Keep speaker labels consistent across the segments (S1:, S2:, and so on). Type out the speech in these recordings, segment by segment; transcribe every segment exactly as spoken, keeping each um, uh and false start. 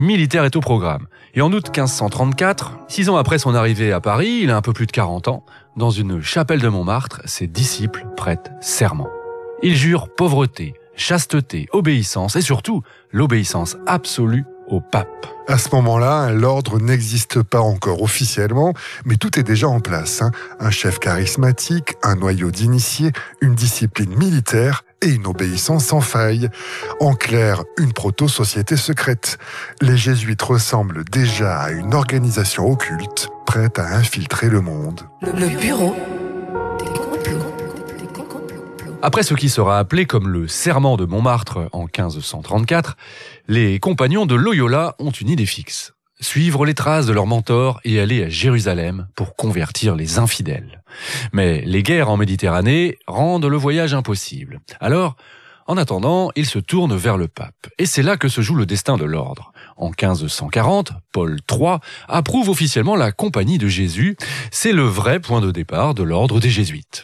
S1: militaire est au programme. Et en août quinze cent trente-quatre, six ans après son arrivée à Paris, il a un peu plus de quarante ans, dans une chapelle de Montmartre, ses disciples prêtent serment. Ils jurent pauvreté, chasteté, obéissance et surtout l'obéissance absolue au pape.
S2: À ce moment-là, l'ordre n'existe pas encore officiellement, mais tout est déjà en place. Hein. Un chef charismatique, un noyau d'initiés, une discipline militaire et une obéissance sans faille. En clair, une proto-société secrète. Les jésuites ressemblent déjà à une organisation occulte, prête à infiltrer le monde.
S3: Le bureau des complots.
S1: Après ce qui sera appelé comme le serment de Montmartre en quinze cent trente-quatre, les compagnons de Loyola ont une idée fixe. Suivre les traces de leur mentor et aller à Jérusalem pour convertir les infidèles. Mais les guerres en Méditerranée rendent le voyage impossible. Alors, en attendant, ils se tournent vers le pape. Et c'est là que se joue le destin de l'ordre. En quinze cent quarante, Paul trois approuve officiellement la Compagnie de Jésus. C'est le vrai point de départ de l'ordre des jésuites.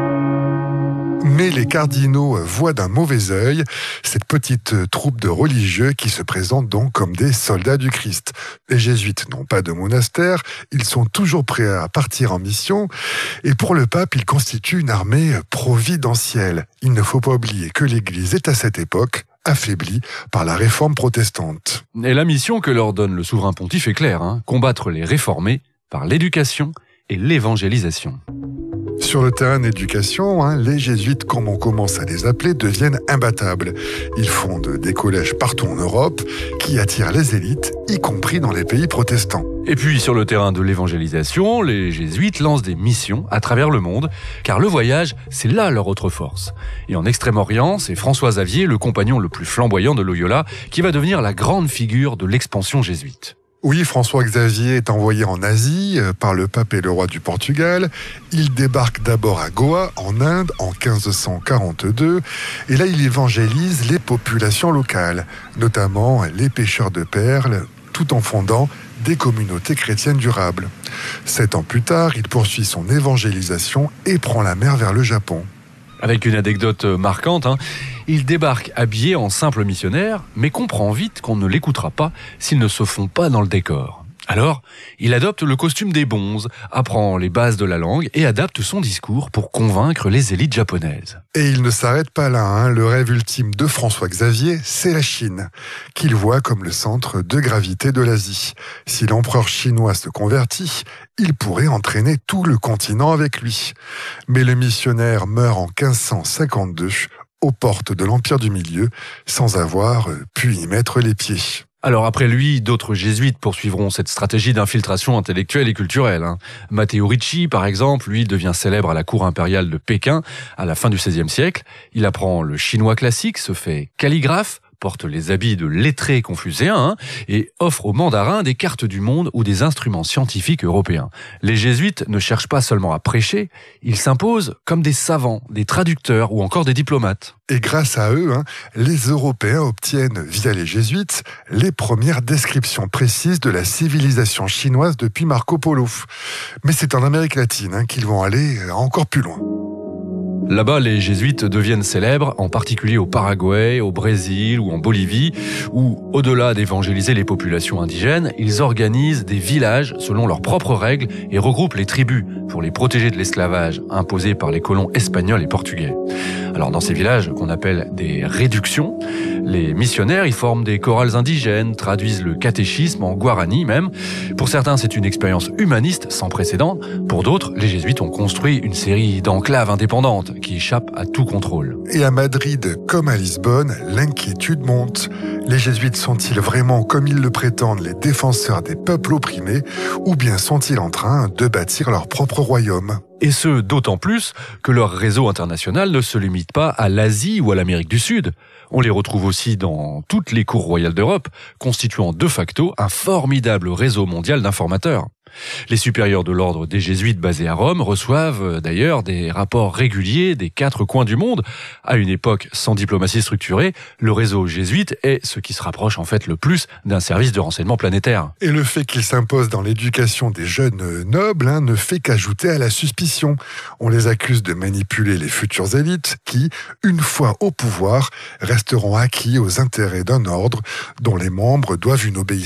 S2: Mais les cardinaux voient d'un mauvais œil cette petite troupe de religieux qui se présentent donc comme des soldats du Christ. Les jésuites n'ont pas de monastère, ils sont toujours prêts à partir en mission, et pour le pape, ils constituent une armée providentielle. Il ne faut pas oublier que l'Église est à cette époque affaiblie par la réforme protestante.
S1: Et la mission que leur donne le souverain pontife est claire, hein, combattre les réformés par l'éducation et l'évangélisation.
S2: Sur le terrain d'éducation, hein, les jésuites, comme on commence à les appeler, deviennent imbattables. Ils fondent des collèges partout en Europe qui attirent les élites, y compris dans les pays protestants.
S1: Et puis sur le terrain de l'évangélisation, les jésuites lancent des missions à travers le monde, car le voyage, c'est là leur autre force. Et en Extrême-Orient, c'est François Xavier, le compagnon le plus flamboyant de Loyola, qui va devenir la grande figure de l'expansion jésuite.
S2: Oui, François-Xavier est envoyé en Asie par le pape et le roi du Portugal. Il débarque d'abord à Goa, en Inde, en quinze cent quarante-deux. Et là, il évangélise les populations locales, notamment les pêcheurs de perles, tout en fondant des communautés chrétiennes durables. Sept ans plus tard, il poursuit son évangélisation et prend la mer vers le Japon.
S1: Avec une anecdote marquante, hein, il débarque habillé en simple missionnaire, mais comprend vite qu'on ne l'écoutera pas s'ils ne se font pas dans le décor. Alors, il adopte le costume des bonzes, apprend les bases de la langue et adapte son discours pour convaincre les élites japonaises.
S2: Et il ne s'arrête pas là, hein. Le rêve ultime de François-Xavier, c'est la Chine, qu'il voit comme le centre de gravité de l'Asie. Si l'empereur chinois se convertit, il pourrait entraîner tout le continent avec lui. Mais le missionnaire meurt en quinze cent cinquante-deux, aux portes de l'Empire du Milieu, sans avoir pu y mettre les pieds.
S1: Alors après lui, d'autres jésuites poursuivront cette stratégie d'infiltration intellectuelle et culturelle. Hein. Matteo Ricci, par exemple, lui devient célèbre à la cour impériale de Pékin à la fin du seizième siècle. Il apprend le chinois classique, se fait calligraphe, porte les habits de lettrés confucéens hein, et offre aux mandarins des cartes du monde ou des instruments scientifiques européens. Les jésuites ne cherchent pas seulement à prêcher, ils s'imposent comme des savants, des traducteurs ou encore des diplomates.
S2: Et grâce à eux, hein, les Européens obtiennent, via les jésuites, les premières descriptions précises de la civilisation chinoise depuis Marco Polo. Mais c'est en Amérique latine hein, qu'ils vont aller encore plus loin.
S1: Là-bas, les jésuites deviennent célèbres, en particulier au Paraguay, au Brésil ou en Bolivie, où, au-delà d'évangéliser les populations indigènes, ils organisent des villages selon leurs propres règles et regroupent les tribus pour les protéger de l'esclavage imposé par les colons espagnols et portugais. Alors dans ces villages qu'on appelle des réductions, les missionnaires y forment des chorales indigènes, traduisent le catéchisme en guarani même. Pour certains, c'est une expérience humaniste sans précédent. Pour d'autres, les jésuites ont construit une série d'enclaves indépendantes qui échappent à tout contrôle.
S2: Et à Madrid, comme à Lisbonne, l'inquiétude monte. Les jésuites sont-ils vraiment, comme ils le prétendent, les défenseurs des peuples opprimés, ou bien sont-ils en train de bâtir leur propre royaume ?
S1: Et ce, d'autant plus que leur réseau international ne se limite pas à l'Asie ou à l'Amérique du Sud. On les retrouve aussi dans toutes les cours royales d'Europe, constituant de facto un formidable réseau mondial d'informateurs. Les supérieurs de l'ordre des jésuites basés à Rome reçoivent d'ailleurs des rapports réguliers des quatre coins du monde. À une époque sans diplomatie structurée, le réseau jésuite est ce qui se rapproche en fait le plus d'un service de renseignement planétaire.
S2: Et le fait qu'il s'impose dans l'éducation des jeunes nobles hein, ne fait qu'ajouter à la suspicion. On les accuse de manipuler les futures élites qui, une fois au pouvoir, resteront acquis aux intérêts d'un ordre dont les membres doivent une obéissance